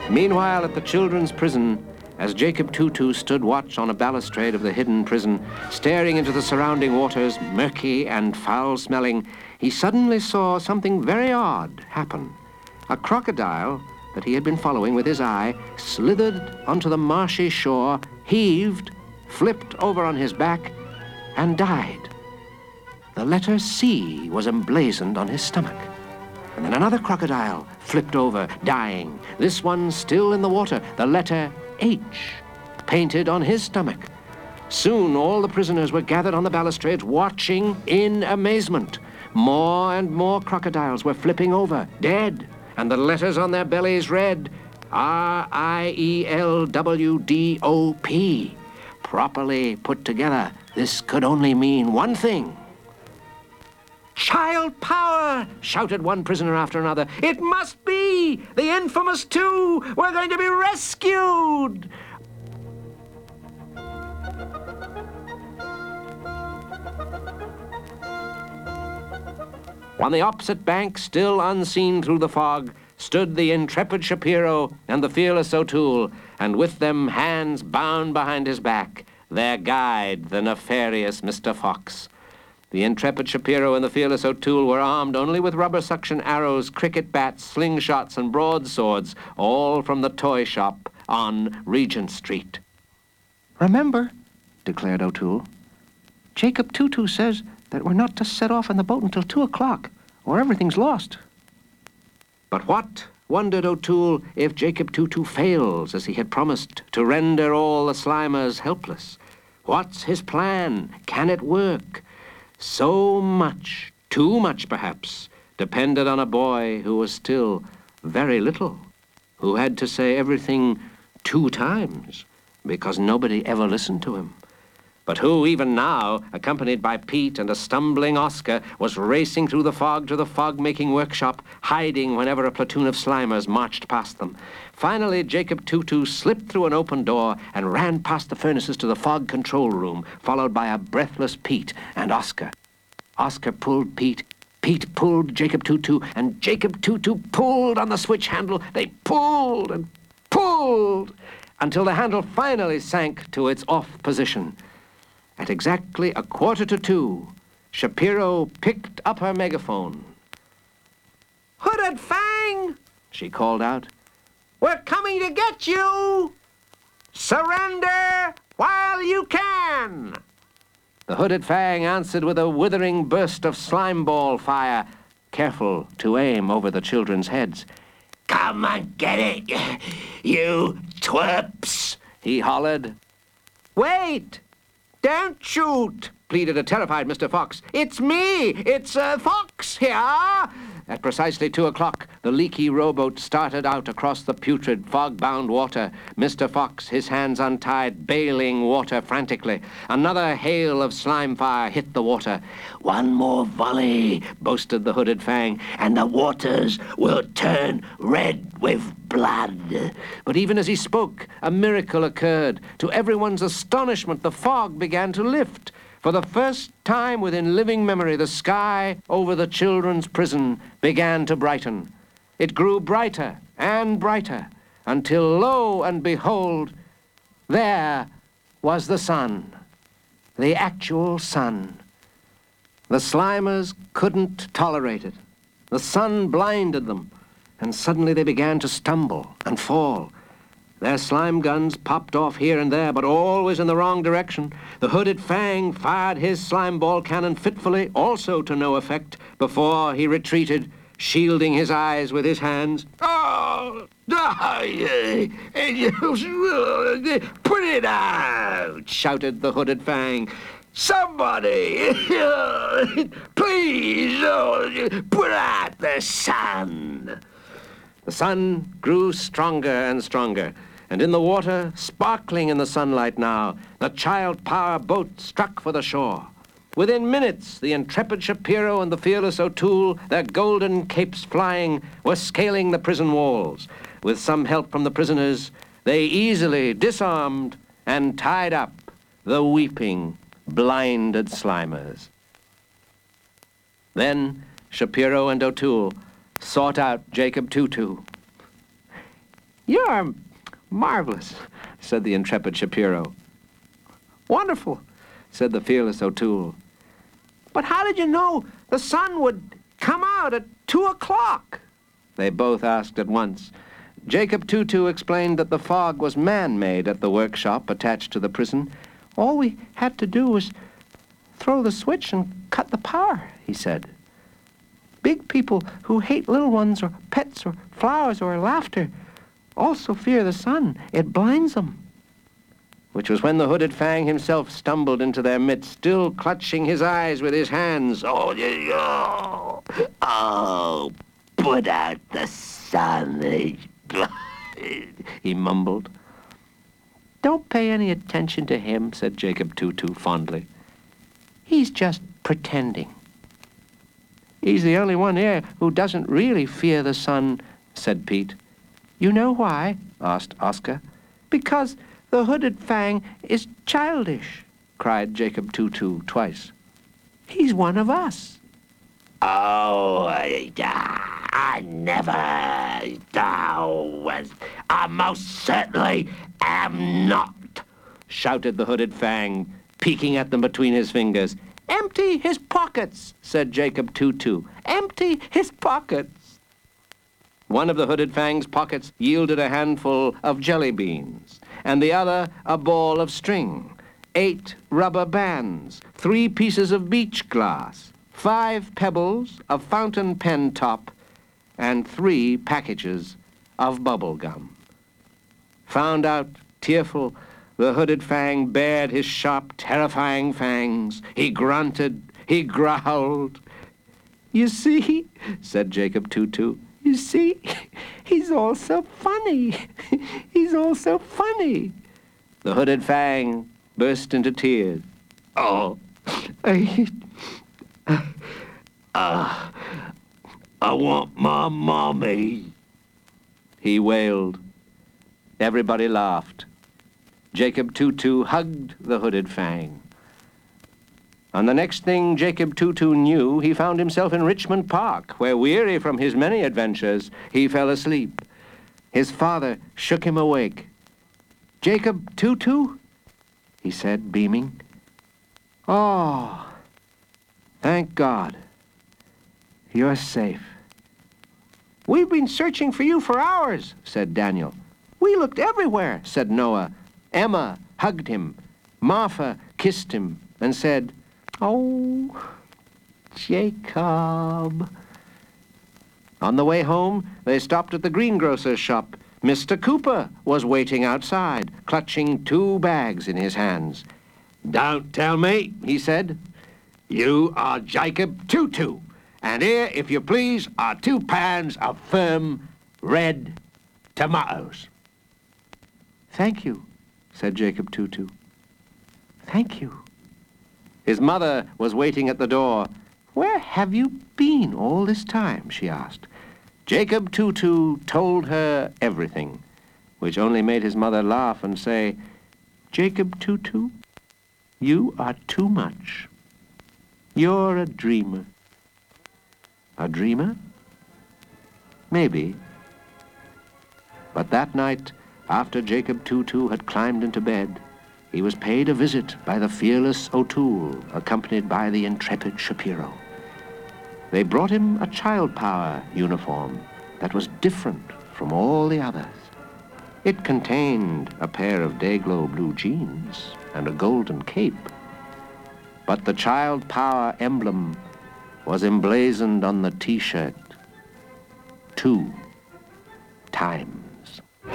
Meanwhile, at the children's prison, as Jacob Tutu stood watch on a balustrade of the hidden prison, staring into the surrounding waters, murky and foul-smelling, he suddenly saw something very odd happen. A crocodile that he had been following with his eye slithered onto the marshy shore, heaved, flipped over on his back, and died. The letter C was emblazoned on his stomach. And then another crocodile flipped over, dying. This one still in the water, the letter H, painted on his stomach. Soon all the prisoners were gathered on the balustrades, watching in amazement. More and more crocodiles were flipping over, dead, and the letters on their bellies read RIELWDOP. Properly put together, this could only mean one thing. "Child power!" shouted one prisoner after another. "It must be! The infamous two! We're going to be rescued!" On the opposite bank, still unseen through the fog, stood the intrepid Shapiro and the fearless O'Toole, and with them, hands bound behind his back, their guide, the nefarious Mr. Fox. The intrepid Shapiro and the fearless O'Toole were armed only with rubber suction arrows, cricket bats, slingshots, and broadswords, all from the toy shop on Regent Street. "Remember," declared O'Toole, "Jacob Tutu says that we're not to set off in the boat until 2 o'clock, or everything's lost." But what, wondered O'Toole, if Jacob Tutu fails, as he had promised, to render all the Slimers helpless? What's his plan? Can it work? So much, too much perhaps, depended on a boy who was still very little, who had to say everything 2 times, because nobody ever listened to him. But who, even now, accompanied by Pete and a stumbling Oscar, was racing through the fog to the fog-making workshop, hiding whenever a platoon of Slimers marched past them. Finally, Jacob Tutu slipped through an open door and ran past the furnaces to the fog control room, followed by a breathless Pete and Oscar. Oscar pulled Pete, Pete pulled Jacob Tutu, and Jacob Tutu pulled on the switch handle. They pulled and pulled until the handle finally sank to its off position. At exactly 1:45, Shapiro picked up her megaphone. "Hooded Fang," she called out, "we're coming to get you! Surrender while you can!" The Hooded Fang answered with a withering burst of slime ball fire, careful to aim over the children's heads. "Come and get it, you twerps," he hollered. "Wait! Don't shoot," pleaded a terrified Mr. Fox. "It's me! It's Fox here!" At precisely 2 o'clock, the leaky rowboat started out across the putrid, fog-bound water. Mr. Fox, his hands untied, bailing water frantically. Another hail of slime fire hit the water. "One more volley," boasted the Hooded Fang, "and the waters will turn red with blood." But even as he spoke, a miracle occurred. To everyone's astonishment, the fog began to lift. For the first time within living memory, the sky over the children's prison began to brighten. It grew brighter and brighter until, lo and behold, there was the sun, the actual sun. The Slimers couldn't tolerate it. The sun blinded them, and suddenly they began to stumble and fall. Their slime guns popped off here and there, but always in the wrong direction. The Hooded Fang fired his slime ball cannon fitfully, also to no effect, before he retreated, shielding his eyes with his hands. "Oh, put it out!" shouted the Hooded Fang. "Somebody, please, put out the sun!" The sun grew stronger and stronger, and in the water, sparkling in the sunlight now, the Child Power boat struck for the shore. Within minutes, the intrepid Shapiro and the fearless O'Toole, their golden capes flying, were scaling the prison walls. With some help from the prisoners, they easily disarmed and tied up the weeping, blinded Slimers. Then Shapiro and O'Toole sought out Jacob Tutu. You're marvelous, said the intrepid Shapiro. Wonderful, said the fearless O'Toole. But how did you know the sun would come out at 2 o'clock? They both asked at once. Jacob Tutu explained that the fog was man-made at the workshop attached to the prison. All we had to do was throw the switch and cut the power, he said. Big people who hate little ones or pets or flowers or laughter also fear the sun. It blinds them. Which was when the hooded Fang himself stumbled into their midst, still clutching his eyes with his hands. Oh, put out the sun, he mumbled. Don't pay any attention to him, said Jacob Tutu fondly. He's just pretending. He's the only one here who doesn't really fear the sun, said Pete. You know why? Asked Oscar. Because the hooded Fang is childish, cried Jacob Tutu twice. He's one of us. Oh, I never, I most certainly am not, shouted the hooded Fang, peeking at them between his fingers. Empty his pockets, said Jacob Tutu. Empty his pockets. One of the hooded Fang's pockets yielded a handful of jelly beans, and the other a ball of string, 8 rubber bands, 3 pieces of beach glass, 5 pebbles, a fountain pen top, and 3 packages of bubble gum. Found out, tearful, the hooded Fang bared his sharp, terrifying fangs. He grunted, he growled. You see, said Jacob Tutu, you see, he's all so funny. He's all so funny. The hooded Fang burst into tears. Oh, I want my mommy, he wailed. Everybody laughed. Jacob Tutu hugged the hooded Fang. On the next thing Jacob Tutu knew, he found himself in Richmond Park, where, weary from his many adventures, he fell asleep. His father shook him awake. Jacob Tutu, he said, beaming. Oh, thank God. You're safe. We've been searching for you for hours, said Daniel. We looked everywhere, said Noah. Emma hugged him. Martha kissed him and said, Oh, Jacob. On the way home, they stopped at the greengrocer's shop. Mr. Cooper was waiting outside, clutching 2 bags in his hands. Don't tell me, he said. You are Jacob Tutu, and here, if you please, are 2 pans of firm red tomatoes. Thank you, said Jacob Tutu. Thank you. His mother was waiting at the door. Where have you been all this time, she asked. Jacob Tutu told her everything, which only made his mother laugh and say, Jacob Tutu, you are too much. You're a dreamer. A dreamer? Maybe. But that night, after Jacob Tutu had climbed into bed, he was paid a visit by the fearless O'Toole, accompanied by the intrepid Shapiro. They brought him a child power uniform that was different from all the others. It contained a pair of day-glow blue jeans and a golden cape. But the child power emblem was emblazoned on the T-shirt 2 times.